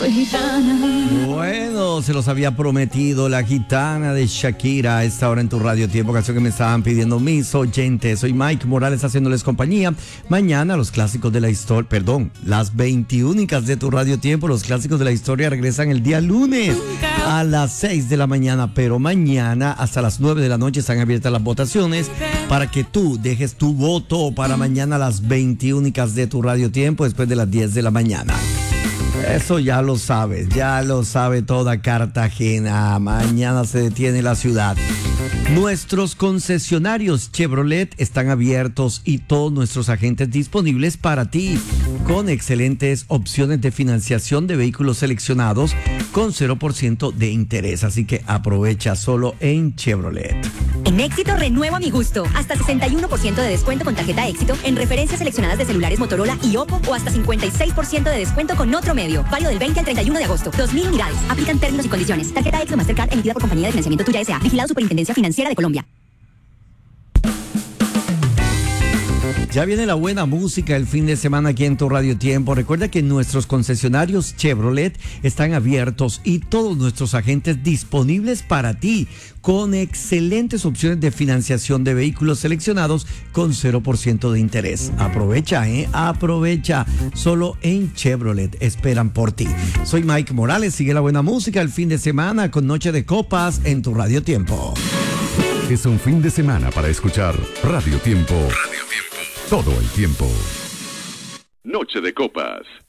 Bueno, se los había prometido La Gitana de Shakira a esta hora en tu Radio Tiempo, canción que me estaban pidiendo mis oyentes. Soy Mike Morales haciéndoles compañía. Mañana los clásicos de la historia, las 21 de tu Radio Tiempo, los clásicos de la historia regresan el día lunes a las 6 de la mañana, pero mañana hasta las 9 de la noche están abiertas las votaciones para que tú dejes tu voto para mañana las 21 de tu Radio Tiempo después de las 10 de la mañana. Eso ya lo sabes, ya lo sabe toda Cartagena. Mañana se detiene la ciudad. Nuestros concesionarios Chevrolet están abiertos y todos nuestros agentes disponibles para ti, con excelentes opciones de financiación de vehículos seleccionados con 0% de interés. Así que aprovecha solo en Chevrolet. En Éxito renuevo a mi gusto. Hasta 61% de descuento con tarjeta Éxito en referencias seleccionadas de celulares Motorola y Oppo, o hasta 56% de descuento con otro medio. Válido del 20 al 31 de agosto. 2.000 unidades. Aplican términos y condiciones. Tarjeta Éxito Mastercard emitida por Compañía de Financiamiento Tuya S.A. Vigilado Superintendencia Financiera de Colombia. Ya viene la buena música el fin de semana aquí en tu Radio Tiempo. Recuerda que nuestros concesionarios Chevrolet están abiertos y todos nuestros agentes disponibles para ti, con excelentes opciones de financiación de vehículos seleccionados con 0% de interés. Aprovecha, aprovecha. Solo en Chevrolet esperan por ti. Soy Mike Morales. Sigue la buena música el fin de semana con Noche de Copas en tu Radio Tiempo. Es un fin de semana para escuchar Radio Tiempo. Radio Tiempo. Todo el tiempo. Noche de Copas.